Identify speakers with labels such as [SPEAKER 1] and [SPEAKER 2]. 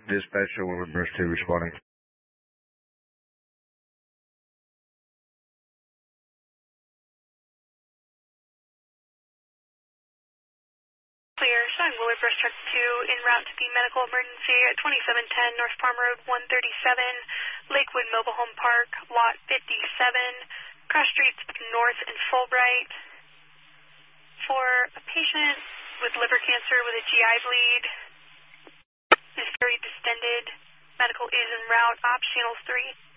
[SPEAKER 1] Dispatcher Willard Burst 2 responding.
[SPEAKER 2] Clear, showing Willard Burst Truck 2 en route to the medical emergency at 2710 North Farm Road 137, Lakewood Mobile Home Park, Lot 57, cross streets north and Fulbright. For a patient with liver cancer with a GI bleed, is very distended. Medical is en route, Ops Channel 3.